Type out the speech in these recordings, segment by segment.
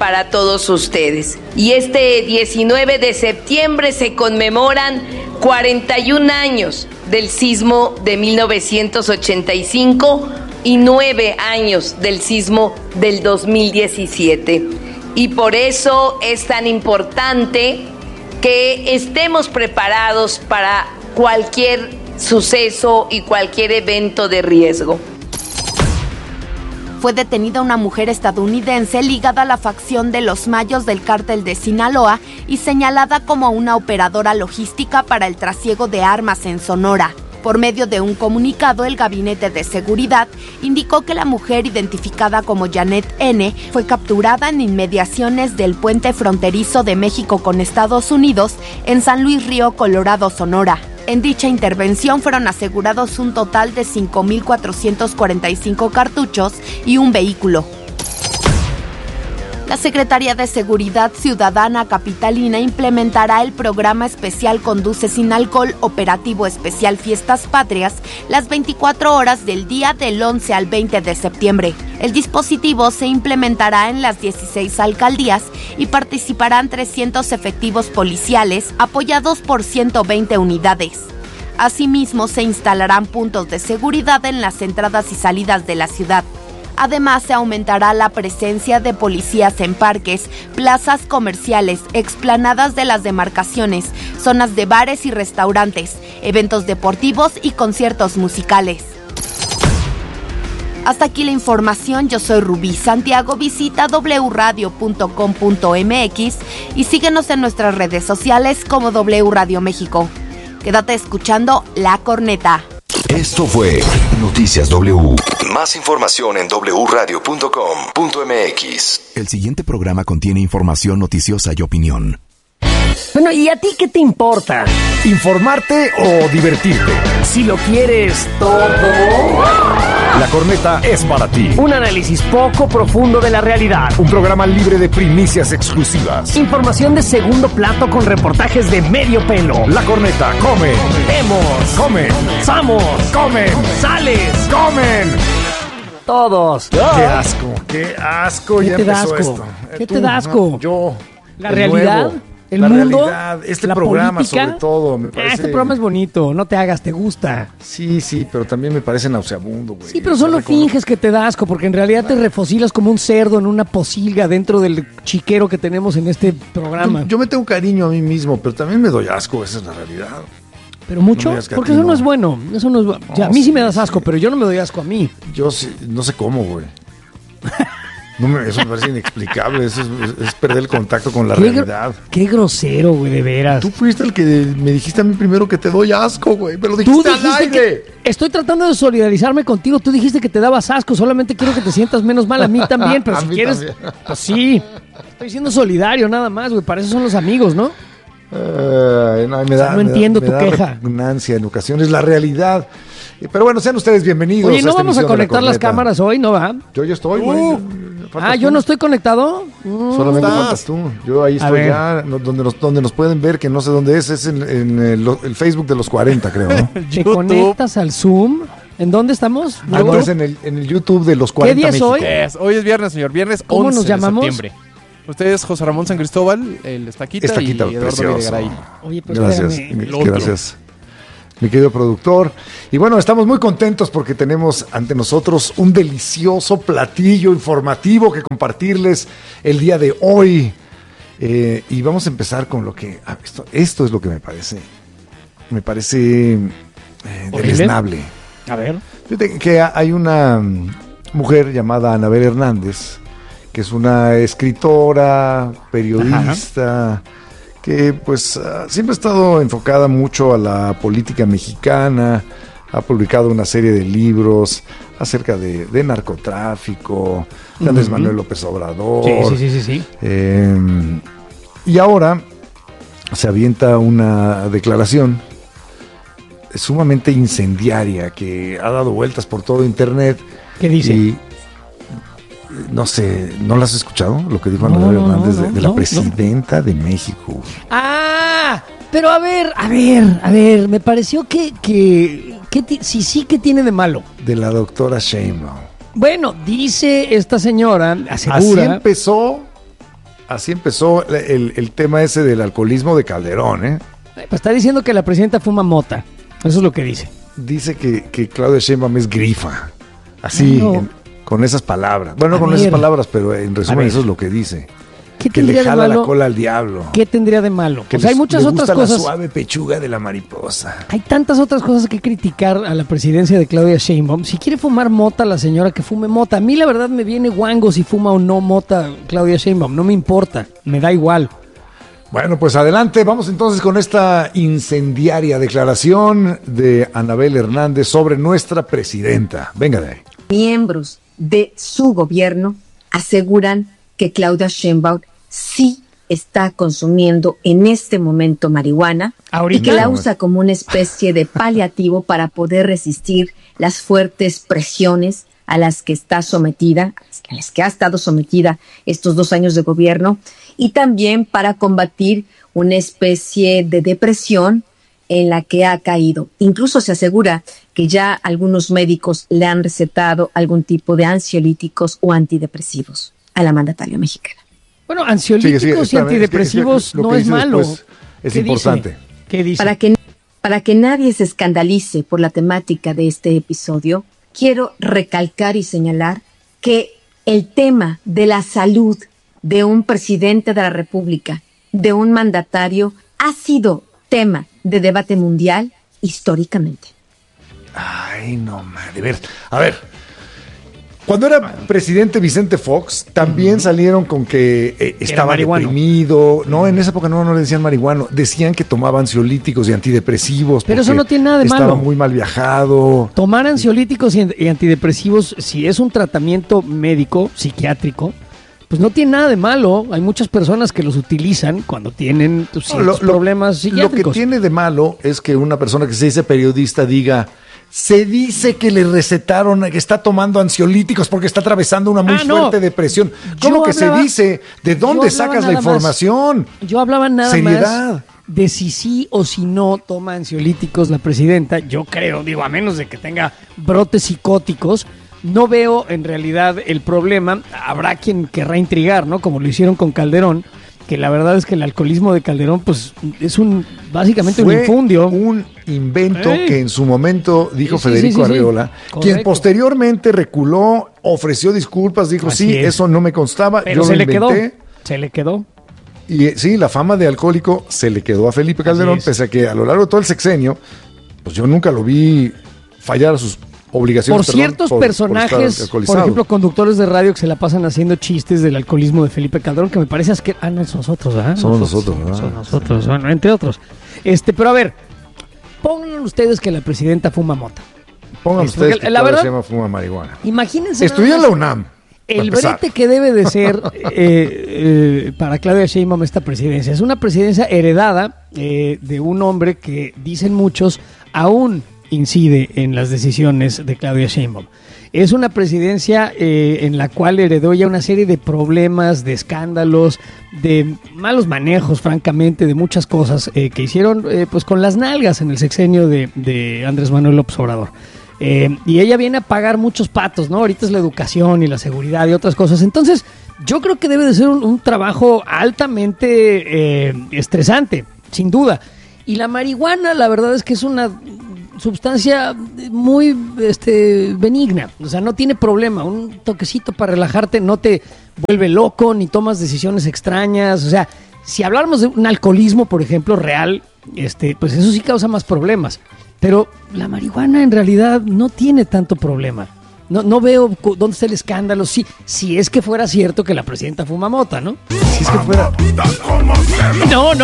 para todos ustedes. Y este 19 de septiembre se conmemoran 41 años del sismo de 1985 y 9 años del sismo del 2017. Y por eso es tan importante que estemos preparados para cualquier suceso y cualquier evento de riesgo. Fue detenida una mujer estadounidense ligada a la facción de los Mayos del cártel de Sinaloa y señalada como una operadora logística para el trasiego de armas en Sonora. Por medio de un comunicado, el Gabinete de Seguridad indicó que la mujer, identificada como Janet N., fue capturada en inmediaciones del puente fronterizo de México con Estados Unidos en San Luis Río Colorado, Sonora. En dicha intervención fueron asegurados un total de 5,445 cartuchos y un vehículo. La Secretaría de Seguridad Ciudadana Capitalina implementará el programa especial Conduce sin Alcohol, operativo especial Fiestas Patrias, las 24 horas del día del 11 al 20 de septiembre. El dispositivo se implementará en las 16 alcaldías y participarán 300 efectivos policiales apoyados por 120 unidades. Asimismo, se instalarán puntos de seguridad en las entradas y salidas de la ciudad. Además, se aumentará la presencia de policías en parques, plazas comerciales, explanadas de las demarcaciones, zonas de bares y restaurantes, eventos deportivos y conciertos musicales. Hasta aquí la información. Yo soy Rubí Santiago. Visita wradio.com.mx y síguenos en nuestras redes sociales como W Radio México. Quédate escuchando La Corneta. Esto fue Noticias W. Más información en wradio.com.mx. El siguiente programa contiene información noticiosa y opinión. Bueno, ¿y a ti qué te importa? ¿Informarte o divertirte? Si lo quieres todo. La Corneta es para ti. Un análisis poco profundo de la realidad. Un programa libre de primicias exclusivas. Información de segundo plato con reportajes de medio pelo. La Corneta come. Vemos. Come. Somos. Comen. Sales. Comen. Todos. Qué asco. Qué asco. ¿Qué ya te da empezó asco? esto. ¿Qué te da asco? Yo. La realidad. Nuevo. El la mundo, realidad, este la programa política. sobre todo me parece... Este programa es bonito, no te hagas, te gusta. Sí, pero también me parece nauseabundo, güey. Sí, pero solo finges que te da asco, porque en realidad te refocilas como un cerdo en una posilga dentro del chiquero que tenemos en este programa. Yo me tengo cariño a mí mismo, pero también me doy asco, esa es la realidad. ¿Pero mucho? No me digas que a porque ti eso no es bueno, eso no es bueno. O sea, a mí sí me das asco, pero yo no me doy asco a mí. Yo sí, no sé cómo, güey. Eso me parece inexplicable, eso es perder el contacto con la realidad. Qué grosero, güey, de veras. Tú fuiste el que me dijiste a mí primero que te doy asco, güey, me lo dijiste al aire. Estoy tratando de solidarizarme contigo, tú dijiste que te dabas asco, solamente quiero que te sientas menos mal, a mí también, pero si quieres, también. Pues sí, estoy siendo solidario nada más, güey, para eso son los amigos, ¿no? No entiendo tu queja. Repugnancia en ocasiones, la realidad. Pero bueno, sean ustedes bienvenidos. Oye, ¿no vamos a conectar las cámaras hoy? ¿No va? Yo estoy, güey. ¿Yo no estoy conectado? Solamente faltas tú. Yo ahí estoy ya, donde nos pueden ver, que no sé dónde es en el Facebook de los 40, creo, ¿no? ¿Te conectas al Zoom? ¿En dónde estamos? No, es en el YouTube de los 40 ¿Qué día es México. hoy? Hoy es viernes, señor. Viernes 11 ¿Cómo nos llamamos? de septiembre. Usted es José Ramón San Cristóbal, el Estaquita y Eduardo precioso. Videgaray. Oye, pues gracias, gracias. Mi querido productor. Y bueno, estamos muy contentos porque tenemos ante nosotros un delicioso platillo informativo que compartirles el día de hoy. Y vamos a empezar con lo que... Esto es lo que me parece deleznable. A ver. Fíjate que hay una mujer llamada Anabel Hernández, que es una escritora, periodista... Ajá. Que pues siempre ha estado enfocada mucho a la política mexicana, ha publicado una serie de libros acerca de narcotráfico, de Andrés Manuel López Obrador. Sí. Y ahora se avienta una declaración sumamente incendiaria que ha dado vueltas por todo internet. ¿Qué dice? Y, no sé, ¿no lo has escuchado? Lo que dijo Anabel Hernández de la presidenta de México. Pero a ver, me pareció que sí que tiene de malo. De la doctora Sheinbaum. Bueno, dice esta señora, asegura... Así empezó Así empezó el tema ese del alcoholismo de Calderón, ¿eh? Pues está diciendo que la presidenta fuma mota. Eso es lo que dice. Dice que Claudia Sheinbaum es grifa. Así, No. con esas palabras. Bueno, no con esas palabras, pero en resumen eso es lo que dice. ¿Qué Que le tendría de jala la malo? cola al diablo. ¿Qué tendría de malo? Que O sea, hay muchas le otras gusta cosas. la suave pechuga de la mariposa. Hay tantas otras cosas que criticar a la presidencia de Claudia Sheinbaum. Si quiere fumar mota, la señora que fume mota. A mí la verdad me viene guango si fuma o no mota Claudia Sheinbaum. No me importa, me da igual. Bueno, pues adelante, vamos entonces con esta incendiaria declaración de Anabel Hernández sobre nuestra presidenta. Venga de ahí. Miembros de su gobierno aseguran que Claudia Sheinbaum sí está consumiendo en este momento marihuana ¿Ahorita? y que la usa como una especie de paliativo para poder resistir las fuertes presiones a las que está sometida, a las que ha estado sometida estos 2 años de gobierno, y también para combatir una especie de depresión en la que ha caído. Incluso se asegura que ya algunos médicos le han recetado algún tipo de ansiolíticos o antidepresivos a la mandataria mexicana. Bueno, ansiolíticos y antidepresivos lo no que es dice malo. después es ¿Qué importante. dice? ¿Qué dice? Para que nadie se escandalice por la temática de este episodio, quiero recalcar y señalar que el tema de la salud de un presidente de la República, de un mandatario, ha sido tema de debate mundial históricamente. Ay, no, de ver. A ver, cuando era presidente Vicente Fox, también salieron con que estaba marihuano. deprimido. No, en esa época no le decían marihuano. Decían que tomaba ansiolíticos y antidepresivos. Pero eso porque no tiene nada de malo. Estaba muy mal viajado. Tomar ansiolíticos y antidepresivos, si es un tratamiento médico, psiquiátrico, pues no tiene nada de malo. Hay muchas personas que los utilizan cuando tienen ciertos problemas Lo psiquiátricos. que tiene de malo es que una persona que se dice periodista diga: se dice que le recetaron, que está tomando ansiolíticos porque está atravesando una muy fuerte depresión. ¿Cómo que se dice? ¿De dónde sacas la información? Yo hablaba nada Seriedad. más de si sí o si no toma ansiolíticos la presidenta. Yo creo, digo, a menos de que tenga brotes psicóticos, no veo en realidad el problema. Habrá quien querrá intrigar, ¿no? Como lo hicieron con Calderón, que la verdad es que el alcoholismo de Calderón pues es básicamente un infundio. Un invento que en su momento dijo Sí, Federico sí. Arriola, quien Correcto. posteriormente reculó, ofreció disculpas, dijo: Así sí, es. eso no me constaba, Pero yo se lo le quedó. inventé. Se le quedó. Y sí, la fama de alcohólico se le quedó a Felipe Calderón, es. pese a que a lo largo de todo el sexenio, pues yo nunca lo vi fallar a sus obligaciones. Por ciertos personajes, estar por alcoholizado. ejemplo, conductores de radio que se la pasan haciendo chistes del alcoholismo de Felipe Calderón, que me parece que no son nosotros, ¿verdad? Somos nosotros, ¿verdad? Son nosotros, bueno, entre otros. Pero a ver, pongan ustedes que la presidenta fuma mota. Pongan Porque ustedes que la Claudia verdad- Sheinbaum fuma marihuana. Imagínense. Estudió en nada la más UNAM. el para empezar. brete que debe de ser para Claudia Sheinbaum esta presidencia. Es una presidencia heredada de un hombre que, dicen muchos, aún incide en las decisiones de Claudia Sheinbaum. Es una presidencia en la cual heredó ya una serie de problemas, de escándalos, de malos manejos, francamente, de muchas cosas que hicieron pues con las nalgas en el sexenio de Andrés Manuel López Obrador. Y ella viene a pagar muchos patos, ¿no? Ahorita es la educación y la seguridad y otras cosas. Entonces, yo creo que debe de ser un trabajo altamente estresante, sin duda. Y la marihuana, la verdad es que es una sustancia muy benigna, o sea, no tiene problema, un toquecito para relajarte no te vuelve loco, ni tomas decisiones extrañas, o sea, si habláramos de un alcoholismo, por ejemplo, real, pues eso sí causa más problemas, pero la marihuana en realidad no tiene tanto problema. No veo dónde está el escándalo, si es que fuera cierto que la presidenta fuma mota, ¿no? Si es que fuera... No.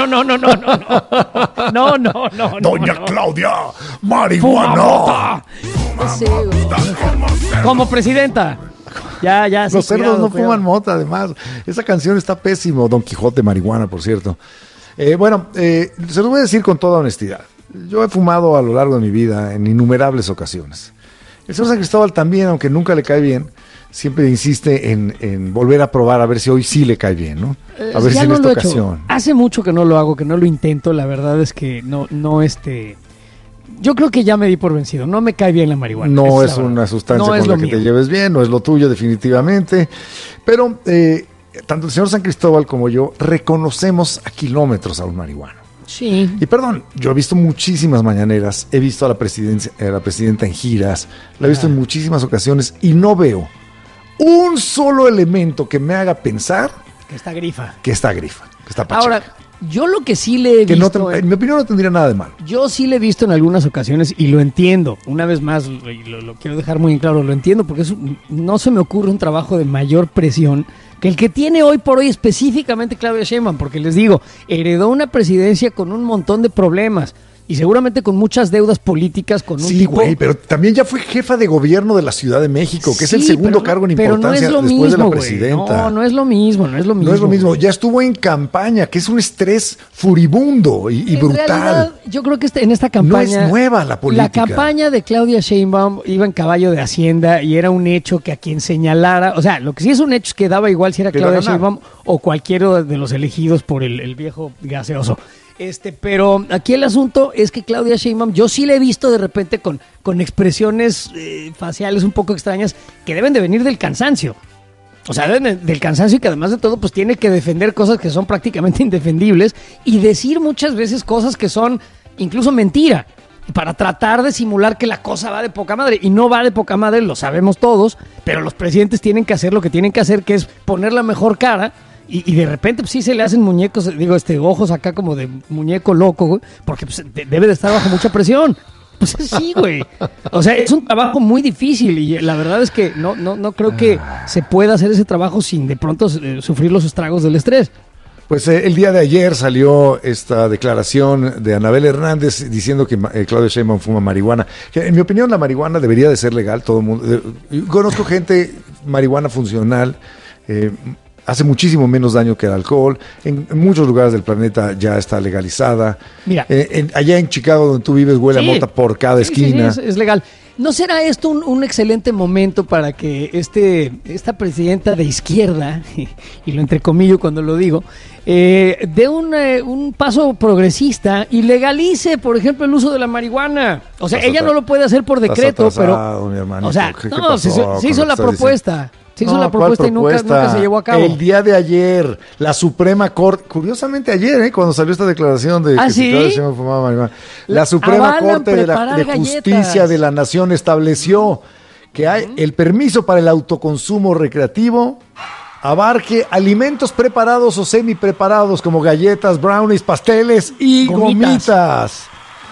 Doña Claudia, ¡Fuma marihuana. mota! Sí, como presidenta. Ya, sí, Los cerdos cuidado, no cuidado. fuman mota, además. Esa canción está pésimo. Don Quijote marihuana, por cierto. Se lo voy a decir con toda honestidad. Yo he fumado a lo largo de mi vida en innumerables ocasiones. El señor San Cristóbal también, aunque nunca le cae bien, siempre insiste en volver a probar a ver si hoy sí le cae bien, ¿no? A ver si Ya en no esta lo he hecho. ocasión. Hace mucho que no lo hago, que no lo intento. La verdad es que no. Yo creo que ya me di por vencido. No me cae bien la marihuana. No Esa es la verdad. una sustancia No es con la lo que mío. te lleves bien, no es lo tuyo definitivamente. Pero tanto el señor San Cristóbal como yo reconocemos a kilómetros a un marihuano. Sí. Y perdón, yo he visto muchísimas mañaneras, he visto a la presidenta en giras, la he visto en muchísimas ocasiones y no veo un solo elemento que me haga pensar Que está grifa. que está pacheca. Ahora, yo lo que sí le he que visto... en mi opinión no tendría nada de malo. Yo sí le he visto en algunas ocasiones y lo entiendo. Una vez más, lo quiero dejar muy en claro, lo entiendo porque no se me ocurre un trabajo de mayor presión que el que tiene hoy por hoy específicamente Claudia Sheinbaum, porque les digo, heredó una presidencia con un montón de problemas y seguramente con muchas deudas políticas con un tipo... güey, pero también ya fue jefa de gobierno de la Ciudad de México, que es el segundo cargo en importancia después de la presidenta. No es lo mismo. No es lo mismo, ya estuvo en campaña, que es un estrés furibundo y brutal. En realidad, yo creo que en esta campaña... No es nueva la política. La campaña de Claudia Sheinbaum iba en caballo de Hacienda y era un hecho que a quien señalara... O sea, lo que sí es un hecho es que daba igual si era Claudia Sheinbaum o cualquiera de los elegidos por el viejo gaseoso. Pero aquí el asunto es que Claudia Sheinbaum, yo sí la he visto de repente con expresiones faciales un poco extrañas que deben de venir del cansancio. O sea, del cansancio y que además de todo pues tiene que defender cosas que son prácticamente indefendibles y decir muchas veces cosas que son incluso mentira para tratar de simular que la cosa va de poca madre. Y no va de poca madre, lo sabemos todos, pero los presidentes tienen que hacer lo que tienen que hacer, que es poner la mejor cara. Y de repente pues sí se le hacen muñecos, ojos acá como de muñeco loco, güey, porque pues, debe de estar bajo mucha presión. Pues sí, güey. O sea, es un trabajo muy difícil y la verdad es que no creo que se pueda hacer ese trabajo sin de pronto sufrir los estragos del estrés. Pues el día de ayer salió esta declaración de Anabel Hernández diciendo que Claudia Sheinbaum fuma marihuana. Que, en mi opinión, la marihuana debería de ser legal. Todo el mundo. Conozco gente marihuana funcional. Hace muchísimo menos daño que el alcohol. En muchos lugares del planeta ya está legalizada. Mira, allá en Chicago, donde tú vives, huele a mota por cada esquina. Sí, es legal. ¿No será esto un excelente momento para que esta presidenta de izquierda, y lo entrecomillo cuando lo digo, dé un paso progresista y legalice, por ejemplo, el uso de la marihuana? O sea, ella no lo puede hacer por decreto, pero... Mi hermanito. O sea, se hizo la propuesta. Se hizo la propuesta y nunca se llevó a cabo. El día de ayer, la Suprema Corte, curiosamente ayer, cuando salió esta declaración de que ¿sí? fumaba marihuana, la Suprema Corte de Justicia de la Nación estableció que hay el permiso para el autoconsumo recreativo abarque alimentos preparados o semi-preparados como galletas, brownies, pasteles y gomitas.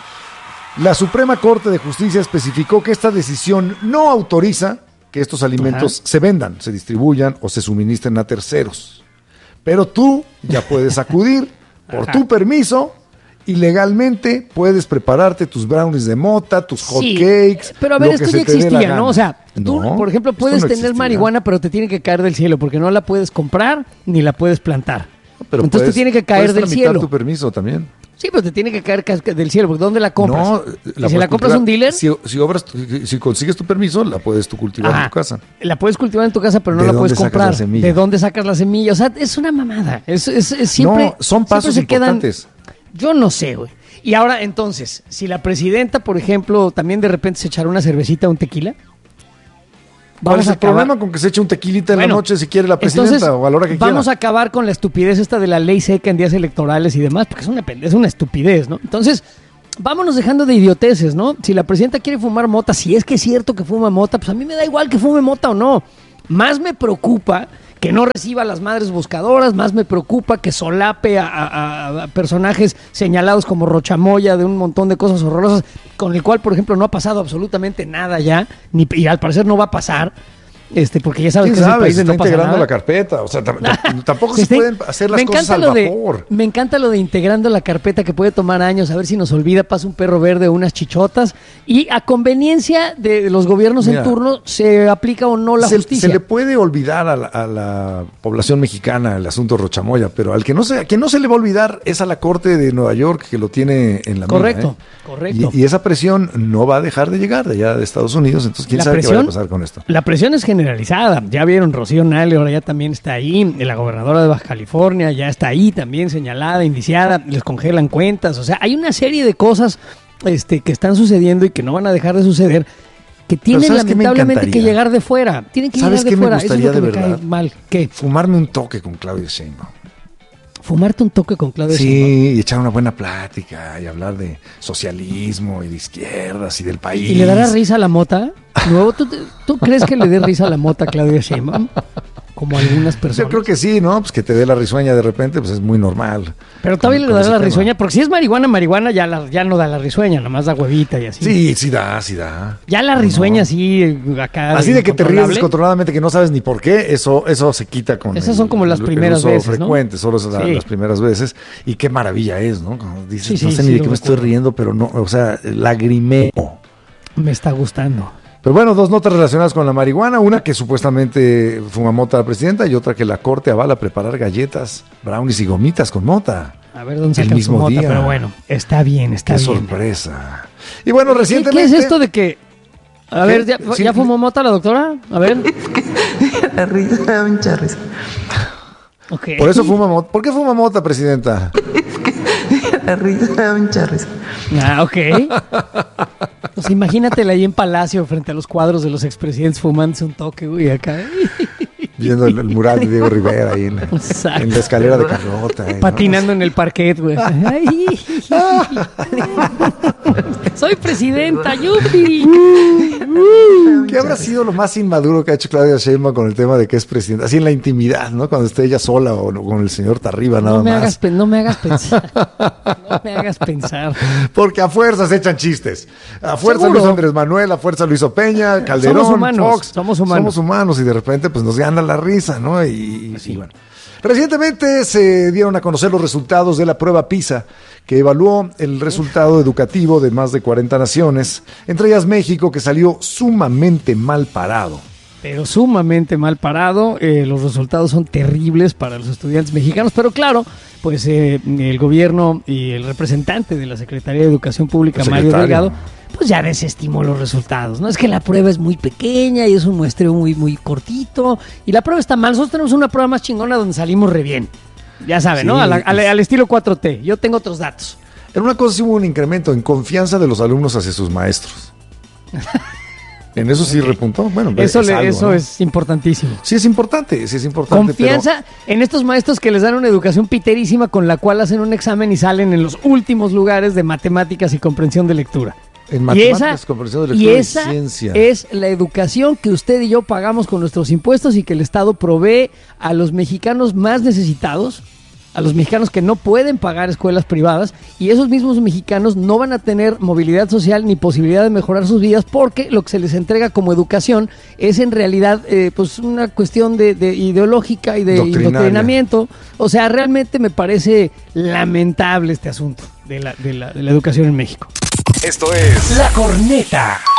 La Suprema Corte de Justicia especificó que esta decisión no autoriza que estos alimentos se vendan, se distribuyan o se suministren a terceros. Pero tú ya puedes acudir por tu permiso y legalmente puedes prepararte tus brownies de mota, tus hot cakes. Pero a ver, esto ya existía, ¿no? O sea, tú, por ejemplo, puedes tener marihuana, pero te tiene que caer del cielo porque no la puedes comprar ni la puedes plantar. Pero entonces te tiene que caer del cielo. Tu permiso también. Sí, pero te tiene que caer del cielo, porque ¿dónde la compras? No, ¿Y si la compras a un dealer? Si consigues tu permiso, la puedes tú cultivar en tu casa. La puedes cultivar en tu casa, pero no la puedes comprar. ¿De dónde sacas la semilla? O sea, es una mamada. Es siempre, no, son pasos importantes. Yo no sé, güey. Y ahora, entonces, si la presidenta, por ejemplo, también de repente se echará una cervecita o un tequila... ¿Cuál es el problema con que se eche un tequilita en la noche si quiere la presidenta entonces, o a la hora que quiera? Vamos a acabar con la estupidez esta de la ley seca en días electorales y demás, porque es una estupidez, ¿no? Entonces, vámonos dejando de idioteces, ¿no? Si la presidenta quiere fumar mota, si es que es cierto que fuma mota, pues a mí me da igual que fume mota o no. Más me preocupa que no reciba a las madres buscadoras, más me preocupa que solape a personajes señalados como Rochamoya de un montón de cosas horrorosas, con el cual, por ejemplo, no ha pasado absolutamente nada ya, y al parecer no va a pasar, porque ya sabes que es el país de no pasa nada. Integrando la carpeta, o sea, tampoco se pueden hacer las cosas al vapor. Me encanta lo de integrando la carpeta, que puede tomar años, a ver si nos olvida, pasa un perro verde o unas chichotas, y a conveniencia de los gobiernos en turno se aplica o no la justicia. Se le puede olvidar a la población mexicana el asunto Rochamoya, pero a quien no se le va a olvidar es a la Corte de Nueva York, que lo tiene en la mira. Correcto. Y esa presión no va a dejar de llegar de allá de Estados Unidos, entonces quién sabe qué va a pasar con esto. La presión es generalizada. Ya vieron, Rocío Nale ahora ya también está ahí, la gobernadora de Baja California ya está ahí también señalada, indiciada, les congelan cuentas, o sea, hay una serie de cosas que están sucediendo y que no van a dejar de suceder. que tienen lamentablemente que llegar de fuera. Tienen que llegar de fuera. Eso es lo que me cae mal. ¿Qué? Fumarme un toque con Claudia Sheinbaum. Fumarte un toque con Claudia Sheinbaum. Sí, y echar una buena plática y hablar de socialismo y de izquierdas y del país. ¿Y le dará risa a la mota? ¿No? ¿Tú crees que le dé risa a la mota a Claudia Sheinbaum? Como algunas personas. Yo creo que sí, ¿no? Pues que te dé la risueña de repente, pues es muy normal. Pero todavía le dará la risueña, porque si es marihuana ya no da la risueña, nomás da huevita y así. Sí da. Ya la risueña sí, acá. Así de que te ríes descontroladamente, que no sabes ni por qué, eso se quita con esas son como las primeras veces, frecuente, ¿no? Solo las primeras veces. Y qué maravilla es, ¿no? Cuando dices, no sé ni de qué me estoy riendo, pero no, o sea, lagrimeo. Me está gustando. Pero bueno, 2 notas relacionadas con la marihuana, una que supuestamente fuma mota la presidenta y otra que la corte avala preparar galletas, brownies y gomitas con mota. A ver dónde sacan su mota, pero bueno, está bien. Qué sorpresa. Y bueno, recientemente... ¿Qué es esto de que... A ver, ¿ya fumó mota la doctora? A ver. La risa, me da mucha risa. Okay. Por eso fuma mota. ¿Por qué fuma mota, presidenta? La risa, me da mucha risa. Ok. Pues imagínatela ahí en Palacio frente a los cuadros de los expresidentes fumándose un toque, güey, acá. Viendo el mural de Diego Rivera ahí en la escalera de Carlota. Patinando en el parquet, güey. Soy presidenta, yupi. ¿Qué habrá sido lo más inmaduro que ha hecho Claudia Sheinbaum con el tema de que es presidenta? Así en la intimidad, ¿no? Cuando esté ella sola o con el señor Tarriba, nada más. No me hagas pensar. No me hagas pensar. Porque a fuerzas echan chistes. A fuerza Luis Andrés Manuel, a fuerza Luis Opeña, Calderón, Fox. Somos humanos y de repente pues nos gana la risa, ¿no? Y bueno. Recientemente se dieron a conocer los resultados de la prueba PISA, que evaluó el resultado educativo de más de 40 naciones, entre ellas México, que salió sumamente mal parado. Pero sumamente mal parado, los resultados son terribles para los estudiantes mexicanos, pero claro, pues el gobierno y el representante de la Secretaría de Educación Pública, Mario Delgado, pues ya desestimó los resultados, ¿no? Es que la prueba es muy pequeña y es un muestreo muy, muy cortito, y la prueba está mal. Nosotros tenemos una prueba más chingona donde salimos re bien, ya saben, ¿no? Al estilo 4T. Yo tengo otros datos. En una cosa sí hubo un incremento en confianza de los alumnos hacia sus maestros. En eso sí repuntó. Bueno, eso ¿no? Es importantísimo. Sí es importante. Confianza en estos maestros que les dan una educación piterísima con la cual hacen un examen y salen en los últimos lugares de matemáticas y comprensión de lectura. En matemáticas, comprensión de lectura y ciencia. Es la educación que usted y yo pagamos con nuestros impuestos y que el Estado provee a los mexicanos más necesitados, a los mexicanos que no pueden pagar escuelas privadas, y esos mismos mexicanos no van a tener movilidad social ni posibilidad de mejorar sus vidas, porque lo que se les entrega como educación es en realidad pues una cuestión de ideológica y de indoctrinamiento. O sea, realmente me parece lamentable este asunto de la educación en México. Esto es La Corneta.